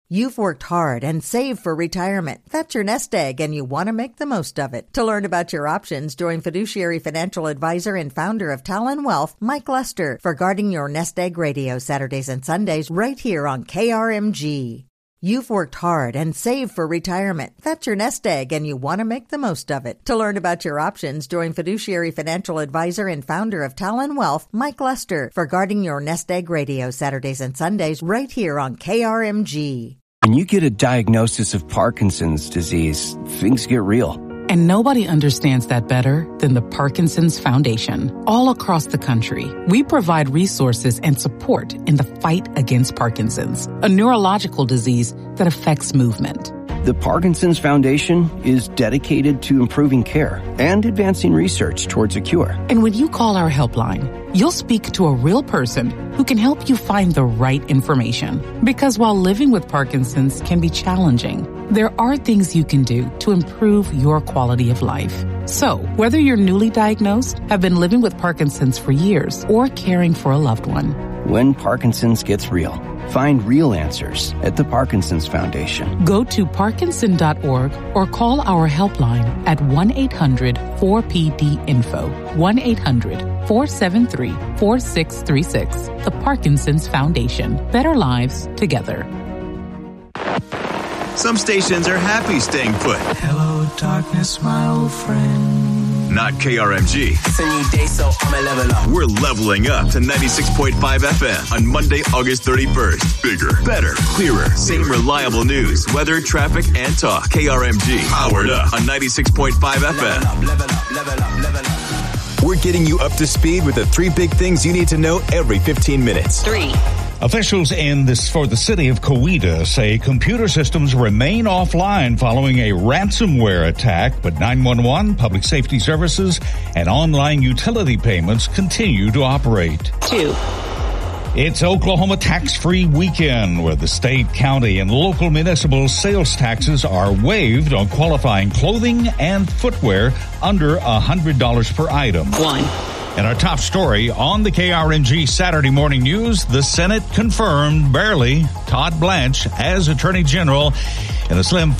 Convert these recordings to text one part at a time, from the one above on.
You've worked hard and saved for retirement. That's your nest egg, and you want to make the most of it. To learn about your options, join fiduciary financial advisor and founder of Talon Wealth, Mike Lester, for Guarding Your Nest Egg Radio, Saturdays and Sundays, right here on KRMG. You've worked hard and saved for retirement. That's your nest egg, and you want to make the most of it. To learn about your options, join fiduciary financial advisor and founder of Talon Wealth, Mike Lester, for Guarding Your Nest Egg Radio, Saturdays and Sundays, right here on KRMG. When you get a diagnosis of Parkinson's disease, things get real. And nobody understands that better than the Parkinson's Foundation. All across the country, we provide resources and support in the fight against Parkinson's, a neurological disease that affects movement. The Parkinson's Foundation is dedicated to improving care and advancing research towards a cure. And when you call our helpline, you'll speak to a real person who can help you find the right information. Because while living with Parkinson's can be challenging, there are things you can do to improve your quality of life. So, whether you're newly diagnosed, have been living with Parkinson's for years, or caring for a loved one, when Parkinson's gets real, find real answers at the Parkinson's Foundation. Go to parkinson.org or call our helpline at 1-800-4PD-INFO, 1-800-473-4636. The Parkinson's Foundation. Better lives together. Some stations are happy staying put. Hello, darkness, my old friend. Not KRMG. We're leveling up to 96.5 FM on Monday, August 31st. Bigger, better, clearer, same reliable news, weather, traffic, and talk. KRMG. Powered up on 96.5 FM. Level up. We're getting you up to speed with the 3 big things you need to know every 15 minutes. 3. Officials for the city of Coweta say computer systems remain offline following a ransomware attack, but 911, public safety services, and online utility payments continue to operate. 2. It's Oklahoma tax-free weekend, where the state, county, and local municipal sales taxes are waived on qualifying clothing and footwear under $100 per item. 1. And our top story on the KRMG Saturday Morning News, the Senate confirmed barely Todd Blanche as Attorney General in a slim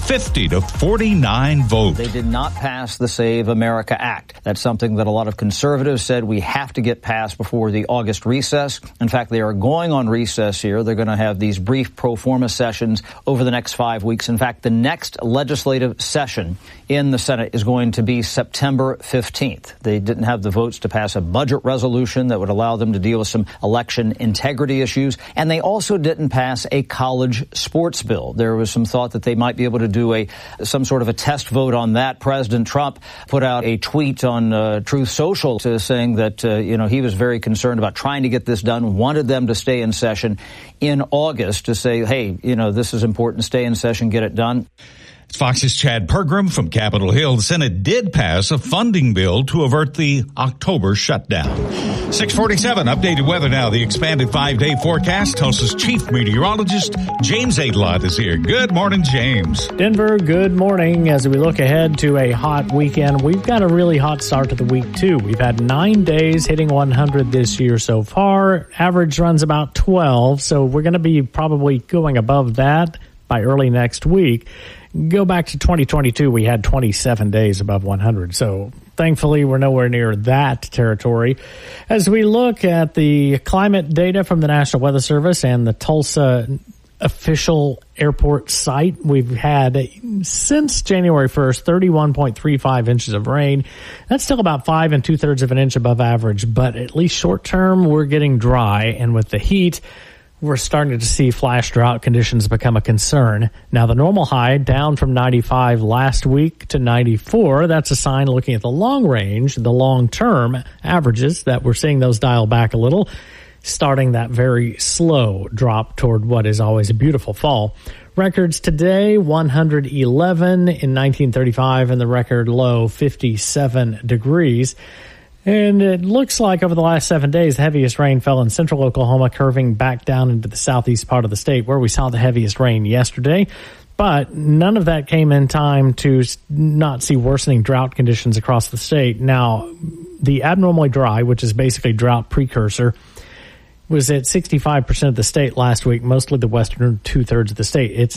50-49 vote. They did not pass the Save America Act. That's something that a lot of conservatives said we have to get passed before the August recess. In fact, they are going on recess here. They're going to have these brief pro forma sessions over the next 5 weeks. In fact, the next legislative session in the Senate is going to be September 15th. They didn't have the votes to pass a budget resolution that would allow them to deal with some election integrity issues. And they also didn't pass a college sports bill. There was some thought that they might be able to do some sort of a test vote on that. President Trump put out a tweet on Truth Social saying that, he was very concerned about trying to get this done, wanted them to stay in session in August to say, hey, this is important, stay in session, get it done. It's Fox's Chad Pergram from Capitol Hill. The Senate did pass a funding bill to avert the October shutdown. 647, updated weather now. The expanded 5-day forecast. Tulsa's chief meteorologist, James Adelot, is here. Good morning, James. Denver, good morning. As we look ahead to a hot weekend, we've got a really hot start to the week, too. We've had 9 days hitting 100 this year so far. Average runs about 12, so we're going to be probably going above that by early next week. Go back to 2022, we had 27 days above 100. So thankfully, we're nowhere near that territory. As we look at the climate data from the National Weather Service and the Tulsa official airport site, we've had, since January 1st, 31.35 inches of rain. That's still about 5 2/3 of an inch above average, but at least short term, we're getting dry. And with the heat, we're starting to see flash drought conditions become a concern. Now, the normal high down from 95 last week to 94. That's a sign, looking at the long range, the long-term averages, that we're seeing those dial back a little, starting that very slow drop toward what is always a beautiful fall. Records today, 111 in 1935, and the record low, 57 degrees. And it looks like over the last 7 days, the heaviest rain fell in central Oklahoma, curving back down into the southeast part of the state, where we saw the heaviest rain yesterday. But none of that came in time to not see worsening drought conditions across the state. Now, the abnormally dry, which is basically drought precursor, was at 65% of the state last week, mostly the western 2/3 of the state. It's